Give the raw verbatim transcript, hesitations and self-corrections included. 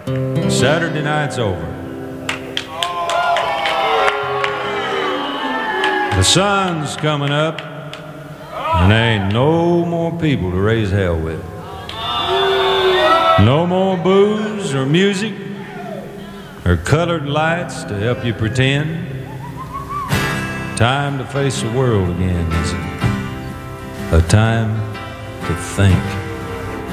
Saturday night's over. The sun's coming up, and there ain't no more people to raise hell with. No more booze or music or colored lights to help you pretend. Time to face the world again, is it? A time to think.